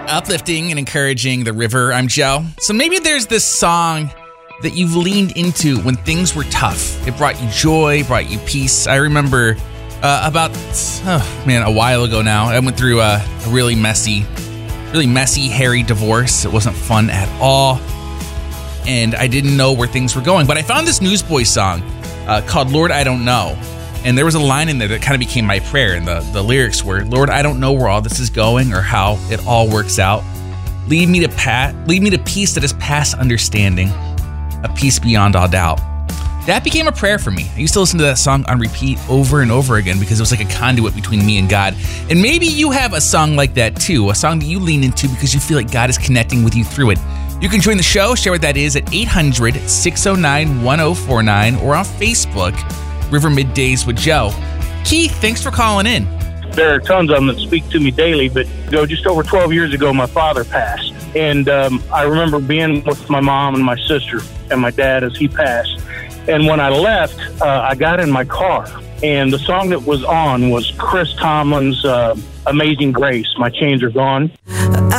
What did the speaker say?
Uplifting and encouraging the river. I'm Joe. So maybe there's this song that you've leaned into when things were tough. It brought you joy, brought you peace. I remember a while ago now, I went through a really messy, hairy divorce. It wasn't fun at all. And I didn't know where things were going. But I found this Newsboys song called Lord, I Don't Know. And there was a line in there that kind of became my prayer. And the lyrics were, Lord, I don't know where all this is going or how it all works out. Lead me to peace that is past understanding, a peace beyond all doubt. That became a prayer for me. I used to listen to that song on repeat over and over again because it was like a conduit between me and God. And maybe you have a song like that too, a song that you lean into because you feel like God is connecting with you through it. You can join the show, share what that is at 800-609-1049 or on Facebook, River Middays with Joe. Keith, thanks for calling in. There are tons of them that speak to me daily, but just over 12 years ago, my father passed. And I remember being with my mom and my sister and my dad as he passed. And when I left, I got in my car, and the song that was on was Chris Tomlin's Amazing Grace, My Chains Are Gone.